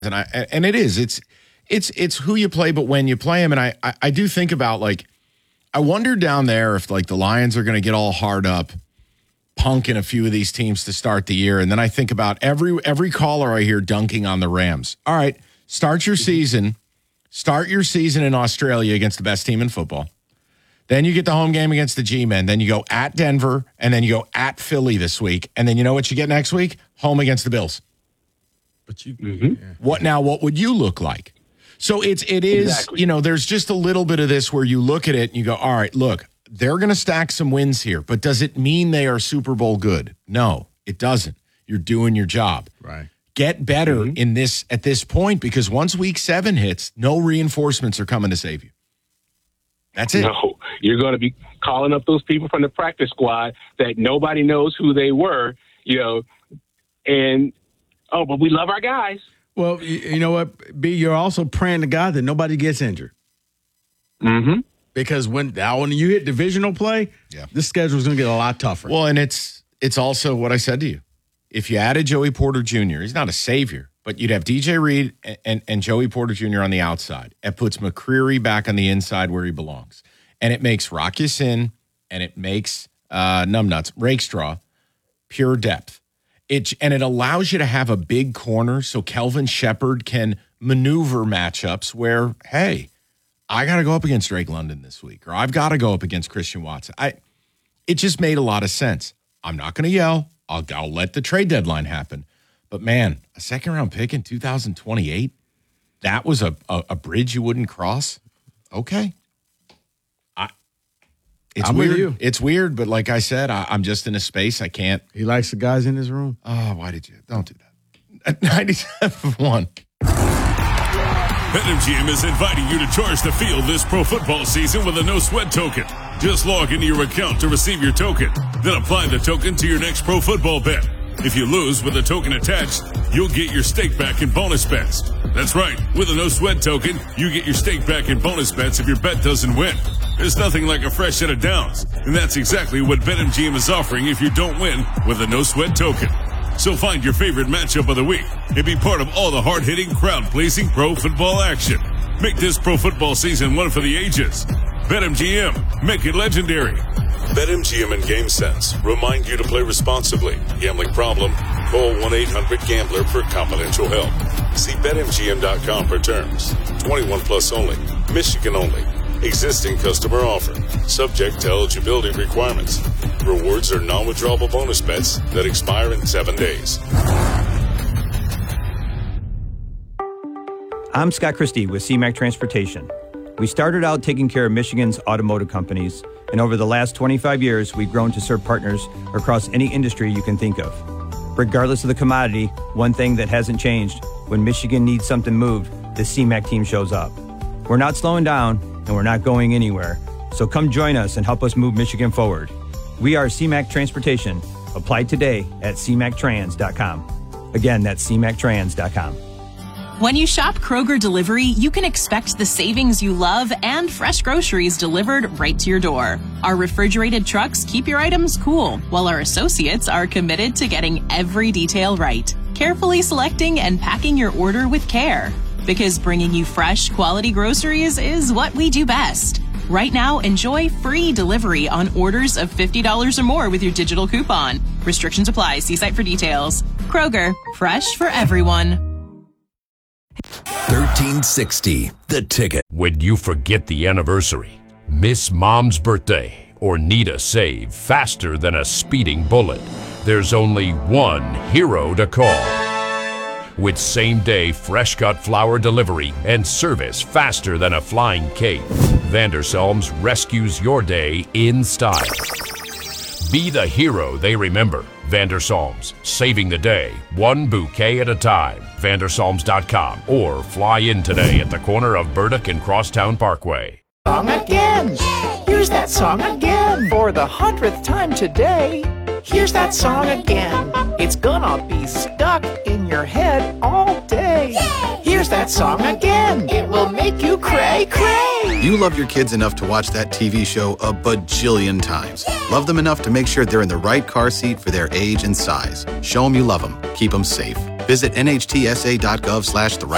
And it is. It's who you play, but when you play them. And I do think about, like, I wonder down there if, like, the Lions are going to get all hard up, punking a few of these teams to start the year. And then I think about every caller I hear dunking on the Rams. All right, start your season in Australia against the best team in football. Then you get the home game against the G-Men. Then you go at Denver, and then you go at Philly this week. And then you know what you get next week? Home against the Bills. But what would you look like? So it is, exactly. There's just a little bit of this where you look at it and you go, all right, look, they're going to stack some wins here, but does it mean they are Super Bowl good? No, it doesn't. You're doing your job. Right. Get better at this point, because once week 7 hits, no reinforcements are coming to save you. That's it. No, you're going to be calling up those people from the practice squad that nobody knows who they were, but we love our guys. Well, you know what, B, you're also praying to God that nobody gets injured. Mm-hmm. Because when you hit divisional play, this schedule is going to get a lot tougher. Well, and it's also what I said to you. If you added Joey Porter Jr., he's not a savior, but you'd have DJ Reed and Joey Porter Jr. on the outside. It puts McCreary back on the inside where he belongs. And it makes Rock Ya-Sin and it makes Numbnuts, Rakestraw, pure depth. It allows you to have a big corner so Kelvin Shepard can maneuver matchups where, hey, I got to go up against Drake London this week, or I've got to go up against Christian Watson. It just made a lot of sense. I'm not going to yell. I'll let the trade deadline happen. But, man, a second-round pick in 2028, that was a bridge you wouldn't cross? Okay. I'm weird. With you. It's weird, but like I said, I'm just in a space I can't. He likes the guys in his room. Oh, why did you? Don't do that. At 97-1. BetMGM is inviting you to charge the field this pro football season with a no-sweat token. Just log into your account to receive your token. Then apply the token to your next pro football bet. If you lose with a token attached, you'll get your stake back in bonus bets. That's right. With a no-sweat token, you get your stake back in bonus bets if your bet doesn't win. There's nothing like a fresh set of downs, and that's exactly what BetMGM is offering if you don't win with a no-sweat token. So find your favorite matchup of the week and be part of all the hard-hitting, crowd-pleasing pro football action. Make this pro football season one for the ages. BetMGM. Make it legendary. BetMGM and GameSense remind you to play responsibly. Gambling problem? Call 1-800-GAMBLER for confidential help. See BetMGM.com for terms. 21 plus only. Michigan only. Existing customer offer. Subject to eligibility requirements. Rewards are non-withdrawable bonus bets that expire in 7 days. I'm Scott Christie with CMAC Transportation. We started out taking care of Michigan's automotive companies, and over the last 25 years, we've grown to serve partners across any industry you can think of. Regardless of the commodity, one thing that hasn't changed: when Michigan needs something moved, the CMAC team shows up. We're not slowing down, and we're not going anywhere. So come join us and help us move Michigan forward. We are CMAC Transportation. Apply today at cmactrans.com. Again, that's cmactrans.com. When you shop Kroger Delivery, you can expect the savings you love and fresh groceries delivered right to your door. Our refrigerated trucks keep your items cool, while our associates are committed to getting every detail right, carefully selecting and packing your order with care. Because bringing you fresh, quality groceries is what we do best. Right now, enjoy free delivery on orders of $50 or more with your digital coupon. Restrictions apply. See site for details. Kroger, fresh for everyone. 1360, The Ticket. When you forget the anniversary, miss Mom's birthday, or need a save faster than a speeding bullet, there's only one hero to call. With same-day fresh-cut flour delivery and service faster than a flying cape, Vandersalms rescues your day in style. Be the hero they remember. Vandersalms, saving the day, one bouquet at a time. Vandersalms.com, or fly in today at the corner of Burdick and Crosstown Parkway. Song again. Here's that song again. For the 100th time today. Here's that song again. It's gonna be stuck in your head all day. Here's that song again. It will make you cray, cray. You love your kids enough to watch that TV show a bajillion times. Love them enough to make sure they're in the right car seat for their age and size. Show them you love them. Keep them safe. Visit nhtsa.gov/the